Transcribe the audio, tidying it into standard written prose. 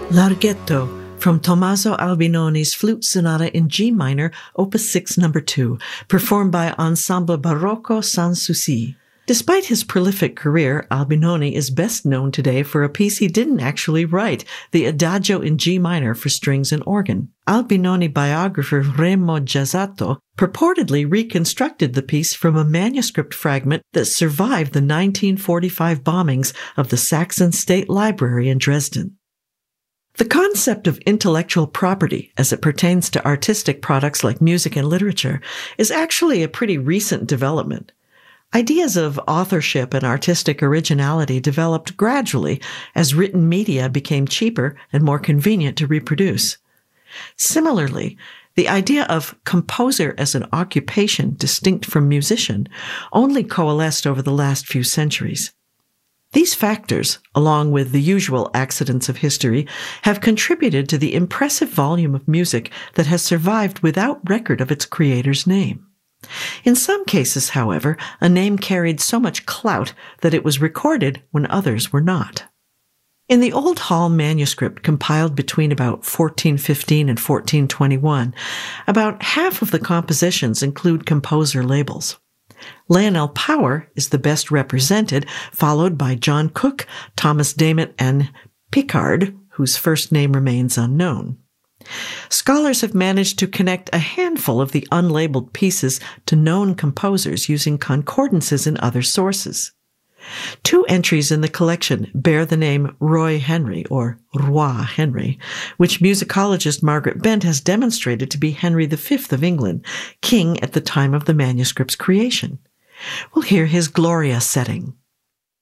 Larghetto from Tommaso Albinoni's Flute Sonata in G minor, Opus 6 No. 2, performed by Ensemble Barocco Sans Souci. Despite his prolific career, Albinoni is best known today for a piece he didn't actually write, the Adagio in G minor for strings and organ. Albinoni biographer Remo Giazzato purportedly reconstructed the piece from a manuscript fragment that survived the 1945 bombings of the Saxon State Library in Dresden. The concept of intellectual property, as it pertains to artistic products like music and literature, is actually a pretty recent development. Ideas of authorship and artistic originality developed gradually as written media became cheaper and more convenient to reproduce. Similarly, the idea of composer as an occupation distinct from musician only coalesced over the last few centuries. These factors, along with the usual accidents of history, have contributed to the impressive volume of music that has survived without record of its creator's name. In some cases, however, a name carried so much clout that it was recorded when others were not. In the Old Hall manuscript compiled between about 1415 and 1421, about half of the compositions include composer labels. Lionel Power is the best represented, followed by John Cook, Thomas Dammit, and Picard, whose first name remains unknown. Scholars have managed to connect a handful of the unlabeled pieces to known composers using concordances in other sources. 2 entries in the collection bear the name Roy Henry, or Roi Henry, which musicologist Margaret Bent has demonstrated to be Henry V of England, king at the time of the manuscript's creation. We'll hear his Gloria setting.